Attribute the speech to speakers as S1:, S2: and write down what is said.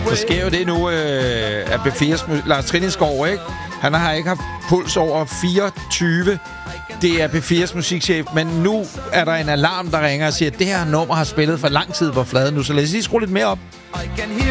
S1: Der sker jo det nu, at B4's Lars Trinningsgaard, ikke? Han har ikke haft puls over 24. Det er B4's musikchef, men nu er der en alarm, der ringer og siger, at det her nummer har spillet for lang tid på fladen nu, så lad os lige skrue lidt mere op.